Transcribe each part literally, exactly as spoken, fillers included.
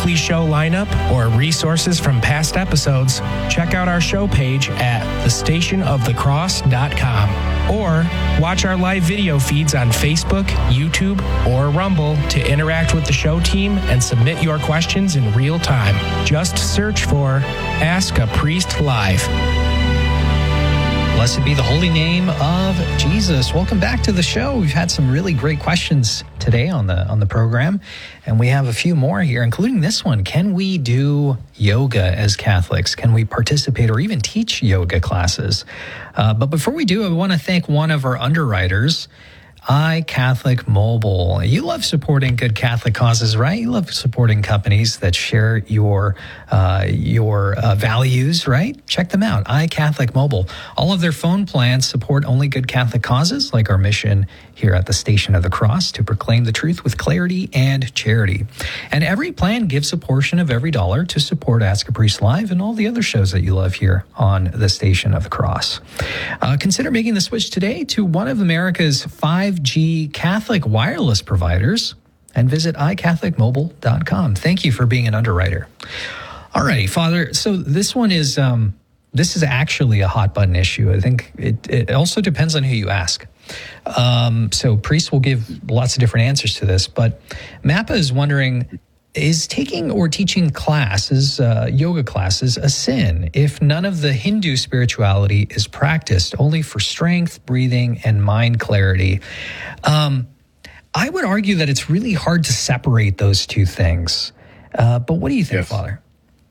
weekly show lineup or resources from past episodes, check out our show page at the station of the cross dot com or watch our live video feeds on Facebook, YouTube, or Rumble to interact with the show team and submit your questions in real time. Just search for Ask a Priest Live. Blessed be the holy name of Jesus. Welcome back to the show. We've had some really great questions today on the on the program, and we have a few more here, including this one. Can we do yoga as Catholics? Can we participate or even teach yoga classes? Uh, but before we do, I want to thank one of our underwriters, iCatholic Mobile. You love supporting good Catholic causes, right? You love supporting companies that share your uh, your uh, values, right? Check them out, iCatholic Mobile. All of their phone plans support only good Catholic causes, like our mission here at the Station of the Cross to proclaim the truth with clarity and charity. And every plan gives a portion of every dollar to support Ask a Priest Live and all the other shows that you love here on the Station of the Cross. Uh, consider making the switch today to one of America's five G Catholic wireless providers and visit i catholic mobile dot com. Thank you for being an underwriter. All righty, Father. So this one is um, this is actually a hot button issue. I think it, it also depends on who you ask. Um, so priests will give lots of different answers to this, but Mappa is wondering, is taking or teaching classes, uh, yoga classes, a sin if none of the Hindu spirituality is practiced, only for strength, breathing, and mind clarity? Um, I would argue that it's really hard to separate those two things. Uh, but what do you think, yes. Father?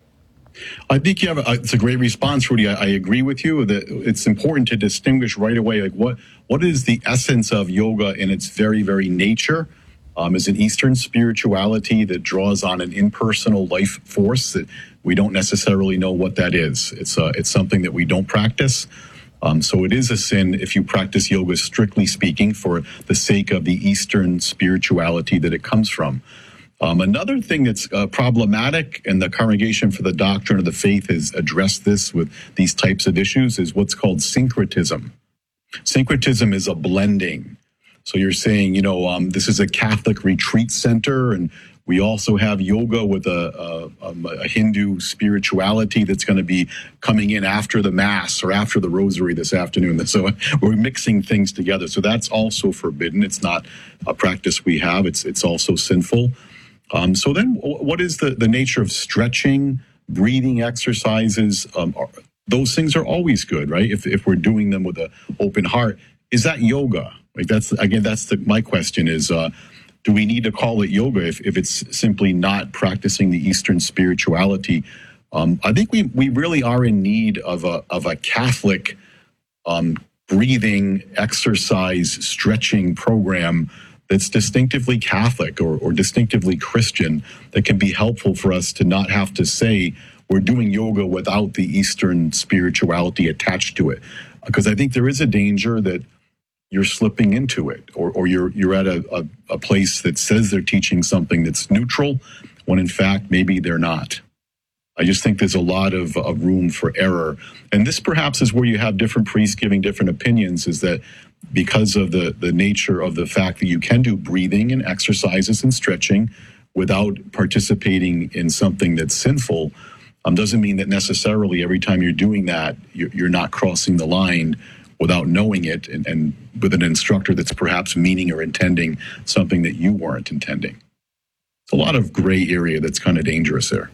I think you have a, it's a great response, Rudy. I, I agree with you that it's important to distinguish right away, like what what is the essence of yoga in its very, very nature. Um, is an Eastern spirituality that draws on an impersonal life force that we don't necessarily know what that is. It's uh, it's something that we don't practice. Um, so it is a sin if you practice yoga, strictly speaking, for the sake of the Eastern spirituality that it comes from. Um, another thing that's uh, problematic, and the Congregation for the Doctrine of the Faith has addressed this with these types of issues, is what's called syncretism. Syncretism is a blending. So you're saying, you know, um, this is a Catholic retreat center, and we also have yoga with a, a, a Hindu spirituality that's going to be coming in after the Mass or after the Rosary this afternoon. So we're mixing things together. So that's also forbidden. It's not a practice we have. It's it's also sinful. Um, so then what is the, the nature of stretching, breathing exercises? Um, are, those things are always good, right? If if we're doing them with an open heart. Is that yoga? Like that's, again, that's the, my question is, uh, do we need to call it yoga if, if it's simply not practicing the Eastern spirituality? Um, I think we, we really are in need of a, of a Catholic um, breathing, exercise, stretching program that's distinctively Catholic or, or distinctively Christian that can be helpful for us to not have to say we're doing yoga without the Eastern spirituality attached to it. Because I think there is a danger that you're slipping into it, or, or you're you're at a, a, a place that says they're teaching something that's neutral, when in fact maybe they're not. I just think there's a lot of, of room for error. And this perhaps is where you have different priests giving different opinions, is that because of the, the nature of the fact that you can do breathing and exercises and stretching without participating in something that's sinful, um, doesn't mean that necessarily every time you're doing that, you're, you're not crossing the line without knowing it, and, and with an instructor that's perhaps meaning or intending something that you weren't intending. It's a lot of gray area that's kind of dangerous there.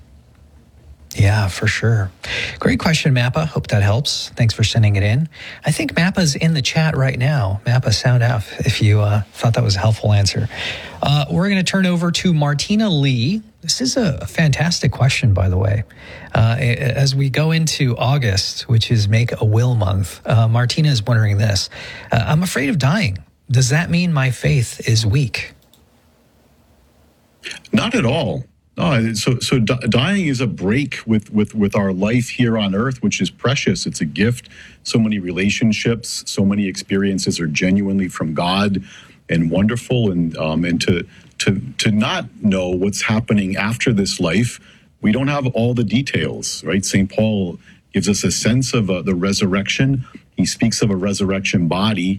Yeah, for sure. Great question, Mappa. Hope that helps. Thanks for sending it in. I think Mappa's in the chat right now. Mappa, sound out if you uh, thought that was a helpful answer. Uh, we're going to turn over to Martina Lee. This is a fantastic question, by the way. Uh, as we go into August, which is Make a Will Month, uh, Martina is wondering this. Uh, I'm afraid of dying. Does that mean my faith is weak? Not at all. No, so so dying is a break with, with, with our life here on earth, which is precious. It's a gift. So many relationships, so many experiences are genuinely from God and wonderful. And um, and to to to not know what's happening after this life, we don't have all the details, right? Saint Paul gives us a sense of uh, the resurrection. He speaks of a resurrection body,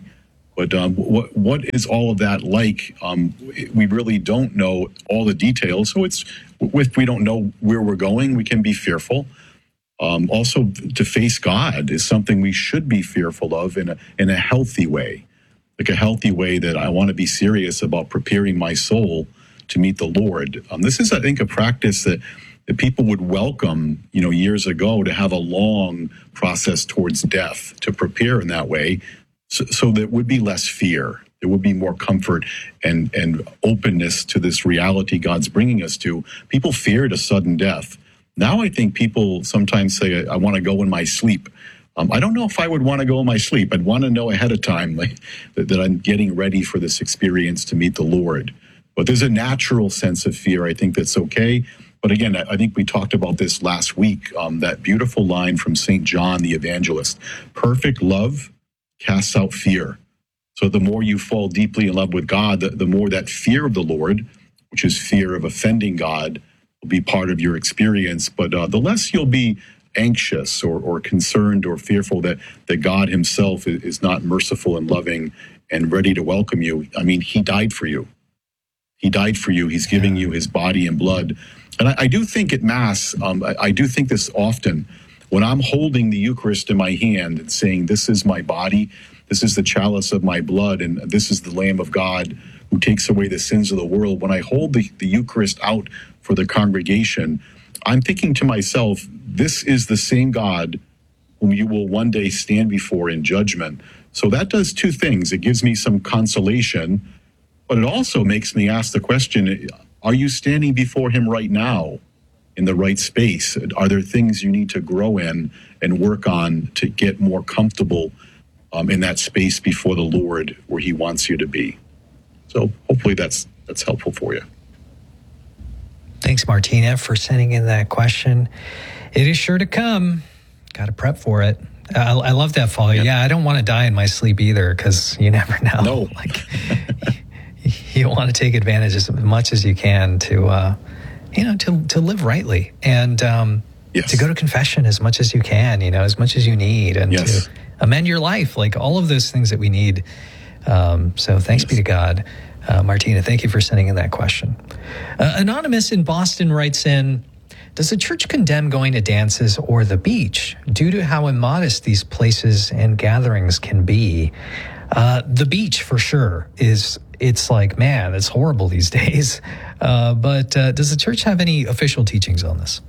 But um, what what is all of that like? Um, we really don't know all the details. So it's if we don't know where we're going, we can be fearful. Um, also, to face God is something we should be fearful of in a in a healthy way, like a healthy way that I want to be serious about preparing my soul to meet the Lord. Um, this is, I think, a practice that, that people would welcome, you know, years ago, to have a long process towards death, to prepare in that way, so, so there would be less fear. There would be more comfort and, and openness to this reality God's bringing us to. People feared a sudden death. Now I think people sometimes say, I, I want to go in my sleep. Um, I don't know if I would want to go in my sleep. I'd want to know ahead of time like, that, that I'm getting ready for this experience to meet the Lord. But there's a natural sense of fear, I think, that's okay. But again, I think we talked about this last week, um, that beautiful line from Saint John the Evangelist, perfect love casts out fear. So the more you fall deeply in love with God, the, the more that fear of the Lord, which is fear of offending God, will be part of your experience. But uh, the less you'll be anxious or, or concerned or fearful that, that God himself is, is not merciful and loving and ready to welcome you. I mean, he died for you. He died for you. He's giving you his body and blood. And I, I do think at Mass, um, I, I do think this often, when I'm holding the Eucharist in my hand and saying, this is my body, this is the chalice of my blood, and this is the Lamb of God who takes away the sins of the world. When I hold the, the Eucharist out for the congregation, I'm thinking to myself, this is the same God whom you will one day stand before in judgment. So that does two things. It gives me some consolation, but it also makes me ask the question, are you standing before him right now in the right space? Are there things you need to grow in and work on to get more comfortable um, in that space before the Lord where he wants you to be? So hopefully that's that's helpful for you. Thanks, Martina, for sending in that question. It is sure to come. Got to prep for it. I, I love that, Father. Yeah. yeah, I don't want to die in my sleep either, because you never know. No. Like, you want to take advantage as much as you can to, uh, you know, to to live rightly, and um, yes. to go to confession as much as you can, you know, as much as you need, and yes. to amend your life, like all of those things that we need. Um, so thanks yes. be to God. Uh, Martina, thank you for sending in that question. Uh, Anonymous in Boston writes in, does the church condemn going to dances or the beach due to how immodest these places and gatherings can be? Uh, the beach, for sure, is, it's like, man, it's horrible these days. Uh, but uh, does the church have any official teachings on this?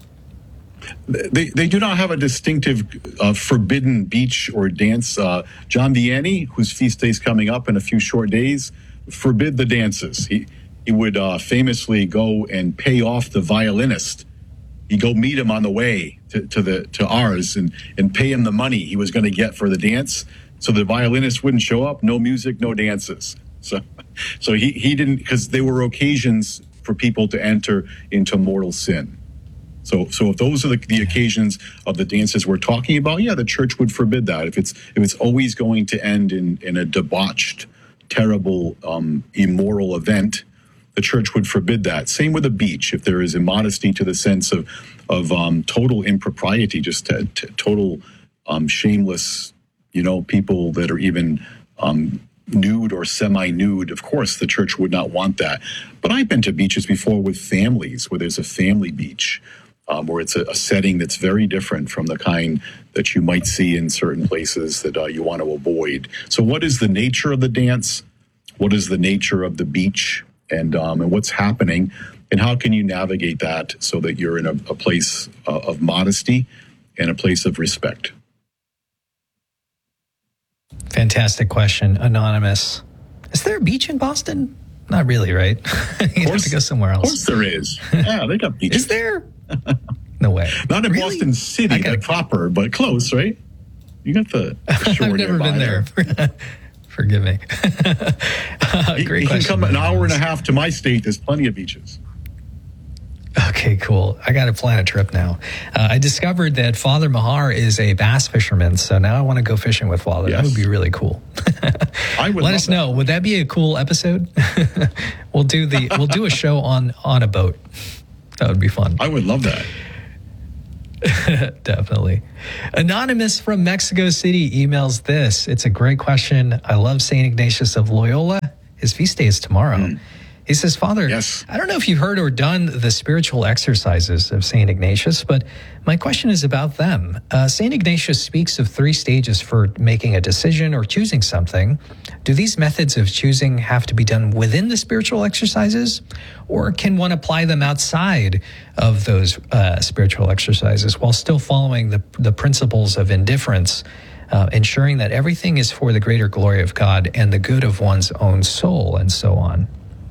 They they do not have a distinctive uh, forbidden beach or dance. Uh, John Vianney, whose feast day is coming up in a few short days, forbid the dances. He he would uh, famously go and pay off the violinist. He'd go meet him on the way to, to the to ours and, and pay him the money he was going to get for the dance. So the violinist wouldn't show up, no music, no dances. So so he, he didn't, because there were occasions for people to enter into mortal sin. So, so if those are the, the occasions of the dances we're talking about, yeah, the church would forbid that. If it's if it's always going to end in, in a debauched, terrible, um, immoral event, the church would forbid that. Same with the beach. If there is immodesty to the sense of of um, total impropriety, just t- t- total um, shameless, you know, people that are even um, nude or semi-nude, of course, the church would not want that. But I've been to beaches before with families, where there's a family beach. Um, where it's a, a setting that's very different from the kind that you might see in certain places that uh, you want to avoid. So what is the nature of the dance? What is the nature of the beach? And, um, and what's happening? And how can you navigate that so that you're in a, a place uh, of modesty and a place of respect? Fantastic question, Anonymous. Is there a beach in Boston? Not really, right? You have to go somewhere else. Of course there is. Yeah, they got beaches. Is there? No way. Not in really? Boston City, gotta, like proper, but close, right? You got the, the shore I've never been there. there. Forgive me. uh, you, great you question. can come an hour and a half to my state. There's plenty of beaches. Okay, cool. I got to plan a trip now. Uh, I discovered that Father Mahar is a bass fisherman, so now I want to go fishing with Father. Yes. That would be really cool. I would let us that. know. Would that be a cool episode? we'll do the. We'll do a show on on a boat. That would be fun. I would love that. Definitely. Anonymous from Mexico City emails this. It's a great question. I love Saint Ignatius of Loyola. His feast day is tomorrow. Mm. He says, Father, yes. I don't know if you've heard or done the spiritual exercises of Saint Ignatius, but my question is about them. Uh, Saint Ignatius speaks of three stages for making a decision or choosing something. Do these methods of choosing have to be done within the spiritual exercises, or can one apply them outside of those uh, spiritual exercises while still following the, the principles of indifference, uh, ensuring that everything is for the greater glory of God and the good of one's own soul, and so on?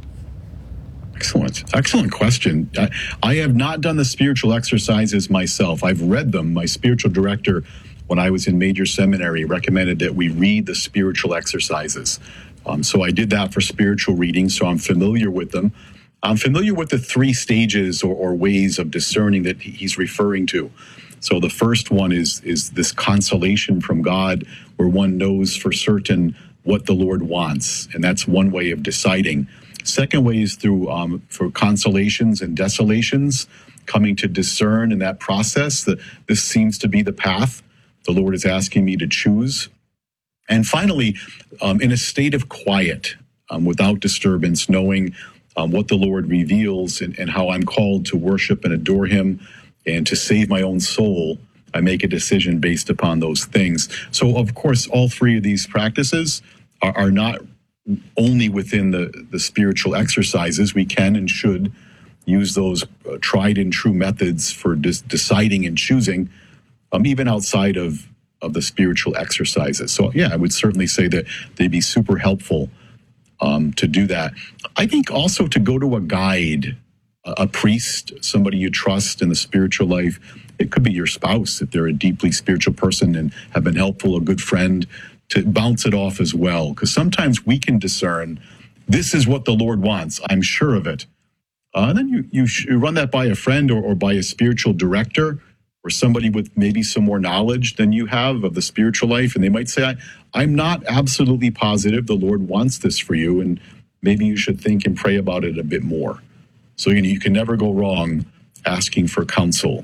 Excellent. Excellent question. I, I have not done the spiritual exercises myself. I've read them. My spiritual director, when I was in major seminary, recommended that we read the spiritual exercises. Um, so I did that for spiritual reading, so I'm familiar with them. I'm familiar with the three stages or, or ways of discerning that he's referring to. So the first one is, is this consolation from God, where one knows for certain what the Lord wants, and that's one way of deciding. Second way is through um, for consolations and desolations, coming to discern in that process that this seems to be the path the Lord is asking me to choose. And finally, um, in a state of quiet, um, without disturbance, knowing um, what the Lord reveals and, and how I'm called to worship and adore him and to save my own soul, I make a decision based upon those things. So, of course, all three of these practices are, are not only within the, the spiritual exercises. We can and should use those uh, tried and true methods for de- deciding and choosing, um, even outside of, of the spiritual exercises. So, yeah, I would certainly say that they'd be super helpful um, to do that. I think also to go to a guide, a, a priest, somebody you trust in the spiritual life. It could be your spouse if they're a deeply spiritual person and have been helpful, a good friend, to bounce it off as well. Because sometimes we can discern, this is what the Lord wants, I'm sure of it. Uh, and then you, you, sh- you run that by a friend or, or by a spiritual director or somebody with maybe some more knowledge than you have of the spiritual life. And they might say, I, I'm not absolutely positive the Lord wants this for you. And maybe you should think and pray about it a bit more. So you know, you can never go wrong asking for counsel.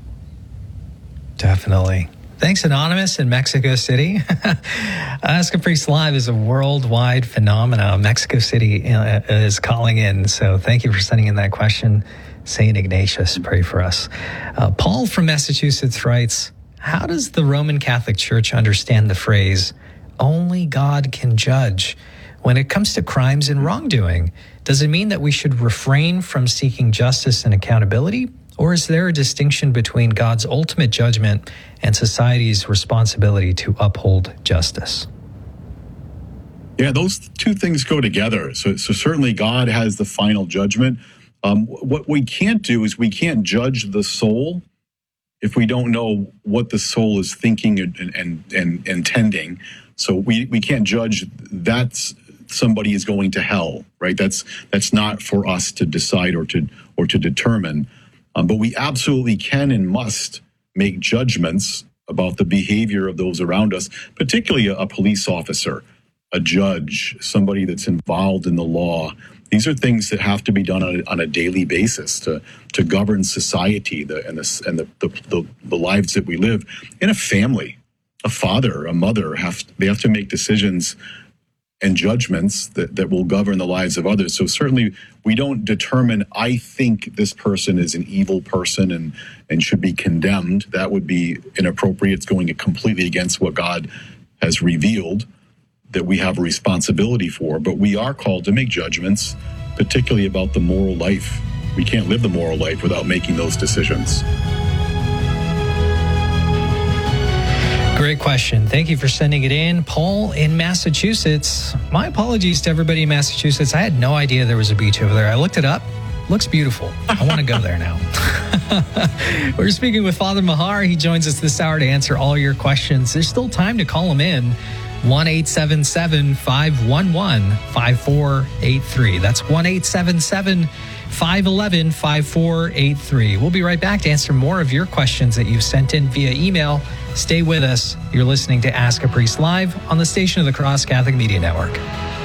Definitely. Thanks, Anonymous in Mexico City. Ask a Priest Live is a worldwide phenomenon. Mexico City is calling in, so thank you for sending in that question. Saint Ignatius, pray for us. Uh, Paul from Massachusetts writes, how does the Roman Catholic Church understand the phrase, only God can judge, when it comes to crimes and wrongdoing? Does it mean that we should refrain from seeking justice and accountability? Or is there a distinction between God's ultimate judgment and society's responsibility to uphold justice? Yeah, those two things go together. So, so certainly God has the final judgment. Um, what we can't do is we can't judge the soul if we don't know what the soul is thinking and, and, and, and intending. So we, we can't judge that's somebody is going to hell, right? That's that's not for us to decide or to or to determine. Um, but we absolutely can and must make judgments about the behavior of those around us, particularly a, a police officer, a judge, somebody that's involved in the law. These are things that have to be done on a, on a daily basis to to govern society the, and, the, and the, the, the, the lives that we live. In a family, a father, a mother, have they have to make decisions and judgments that, that will govern the lives of others. So certainly we don't determine, I think this person is an evil person and, and should be condemned. That would be inappropriate. It's going completely against what God has revealed that we have a responsibility for. But we are called to make judgments, particularly about the moral life. We can't live the moral life without making those decisions. Great question. Thank you for sending it in. Paul in Massachusetts. My apologies to everybody in Massachusetts. I had no idea there was a beach over there. I looked it up. Looks beautiful. I want to go there now. We're speaking with Father Mahar. He joins us this hour to answer all your questions. There's still time to call him in. one eight seven seven, five one one, five four eight three. That's one eight seven seven, five one one, five four eight three. We'll be right back to answer more of your questions that you've sent in via email. Stay with us. You're listening to Ask a Priest Live on the Station of the Cross Catholic Media Network.